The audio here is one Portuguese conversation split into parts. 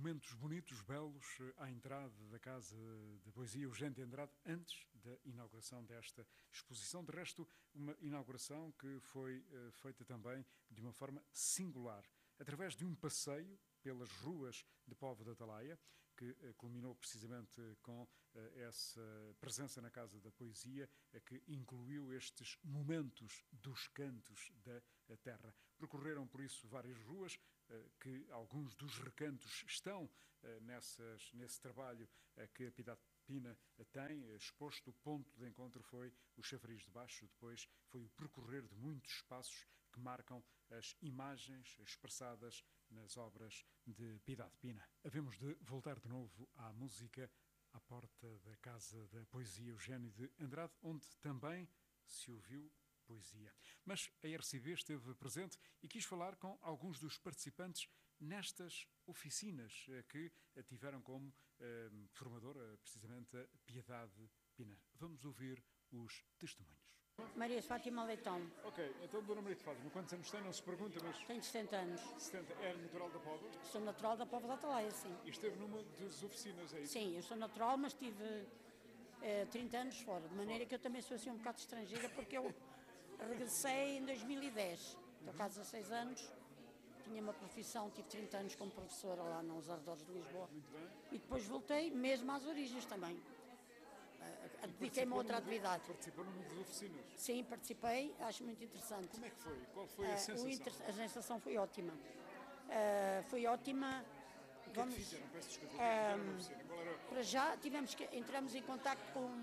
momentos bonitos, belos, à entrada da Casa da Poesia Eugênio de Andrade, antes da inauguração desta exposição. De resto, uma inauguração que foi feita também de uma forma singular, através de um passeio pelas ruas de Póvoa da Atalaia, que culminou precisamente com essa presença na Casa da Poesia, que incluiu estes momentos dos cantos da terra. Percorreram, por isso, várias ruas, que alguns dos recantos estão nesse trabalho que a Piedade Pina tem exposto. O ponto de encontro foi o Chafariz de Baixo, depois foi o percorrer de muitos espaços que marcam as imagens expressadas nas obras de Piedade Pina. Havemos de voltar de novo à música à porta da Casa da Poesia Eugênio de Andrade, onde também se ouviu poesia. Mas a RCB esteve presente e quis falar com alguns dos participantes nestas oficinas que tiveram como formadora precisamente a Piedade Pina. Vamos ouvir os testemunhos. Maria Fátima Leitão. Ok, então Dona Maria de Fátima, quantos anos tem? Não se pergunta, mas... Tenho 70 anos. 70. É natural da Póvoa? Sou natural da Póvoa da Atalaia, sim. E esteve numa das oficinas, é isso? Sim, eu sou natural, mas tive 30 anos fora, de maneira que eu também sou assim um bocado estrangeira, porque eu regressei em 2010. Estou cá há 16 anos, tinha uma profissão, tive 30 anos como professora lá nos arredores de Lisboa. Muito bem. E depois voltei mesmo às origens também. Dediquei-me a outra atividade. Participou numa das oficinas? Sim, participei, acho muito interessante. Como é que foi? Qual foi a sensação? A sensação foi ótima. Foi ótima. O que é que fizeram? Peço desculpa. O que é que fizeram na oficina? Qual era? Para já entramos em contacto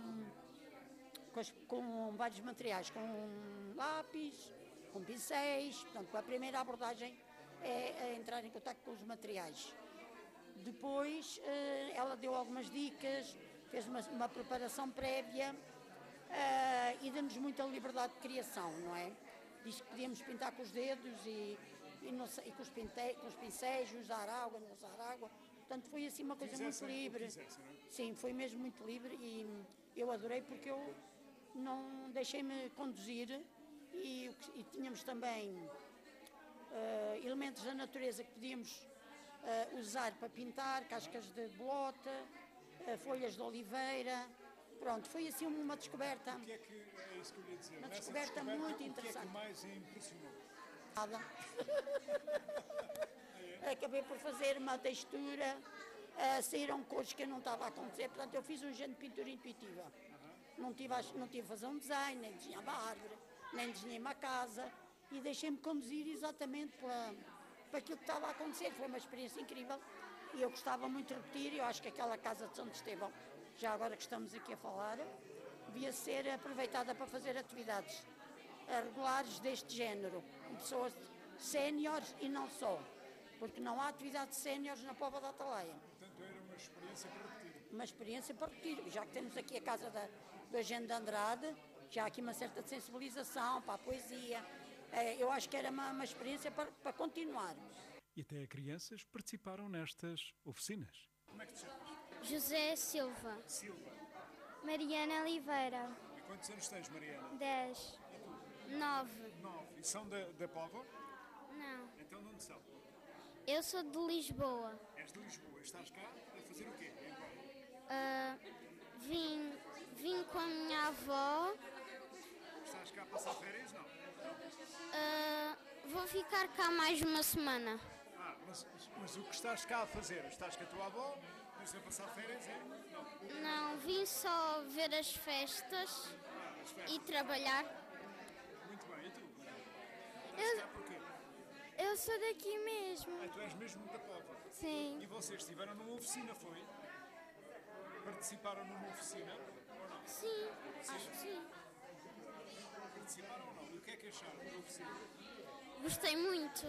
com vários materiais, com lápis, com pincéis. Portanto, a primeira abordagem é entrar em contacto com os materiais. Depois ela deu algumas dicas, fez uma preparação prévia e deu-nos muita liberdade de criação, não é? Diz que podíamos pintar com os dedos e com os pincéis, usar água, não usar água. Portanto, foi assim uma coisa muito livre. Sim, foi mesmo muito livre e eu adorei porque eu não deixei-me conduzir e tínhamos também elementos da natureza que podíamos usar para pintar, cascas de bolota, folhas de oliveira. Pronto, foi assim uma descoberta. O que é isso que eu ia dizer? Uma descoberta muito interessante. O que é que mais impressionou? Nada. Acabei por fazer uma textura, saíram cores que eu não estava a acontecer, portanto eu fiz um género de pintura intuitiva. Não tive a fazer um design, nem desenhava a árvore, nem desenhei uma casa e deixei-me conduzir exatamente para aquilo que estava a acontecer. Foi uma experiência incrível e eu gostava muito de repetir. Eu acho que aquela casa de São Estevão, já agora que estamos aqui a falar, devia ser aproveitada para fazer atividades regulares deste género, com pessoas séniores e não só, porque não há atividade de séniores na Póvoa da Atalaia. Portanto, era uma experiência para repetir. Uma experiência para repetir, já que temos aqui a casa do Eugênio de Andrade, já há aqui uma certa sensibilização para a poesia, eu acho que era uma experiência para continuar. E até crianças participaram nestas oficinas. Como é que te chamas? José Silva. Silva. Mariana Oliveira. E quantos anos tens, Mariana? 10. 9. 9. E são da Póvoa? Não. Então de onde são? Eu sou de Lisboa. És de Lisboa. Estás cá a fazer o quê? Vim com a minha avó. Estás cá a passar férias? Não. Vou ficar cá mais uma semana. Mas o que estás cá a fazer? Estás com a tua avó? Estás a passar férias? Não. Não, vim só ver as festas e trabalhar. Muito bem. E tu? Estás cá porquê? Eu sou daqui mesmo. Tu és mesmo da Póvoa? Sim. E vocês estiveram numa oficina, foi? Participaram numa oficina ou não? Sim, acho que sim. Participaram ou não? E o que é que acharam da oficina? Gostei muito.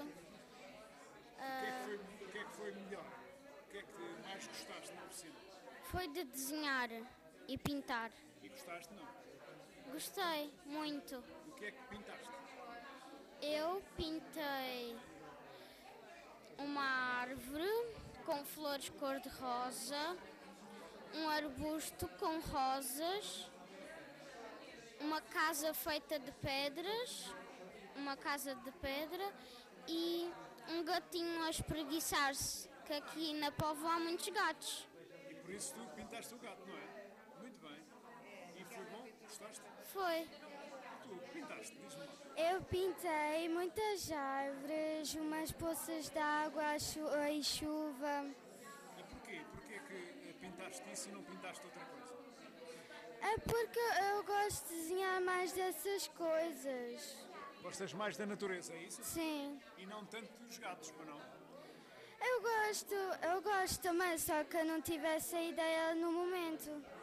O que é que foi melhor? O que é que mais gostaste na oficina? Foi de desenhar e pintar. E gostaste não? Gostei muito. O que é que pintaste? Eu pintei uma árvore com flores cor-de-rosa, um arbusto com rosas, uma casa feita de pedras, uma casa de pedra e um gatinho a espreguiçar-se, que aqui na Póvoa há muitos gatos. E por isso tu pintaste o gato, não é? Muito bem. E foi bom? Gostaste? Foi. Tu pintaste, diz-me lá. Eu pintei muitas árvores, umas poças de água e chuva. E porquê? Porquê que pintaste isso e não pintaste outra coisa? É porque eu gosto de desenhar mais dessas coisas. Gostas mais da natureza, é isso? Sim. E não tanto dos gatos, ou não? Eu gosto também, só que eu não tive essa ideia no momento.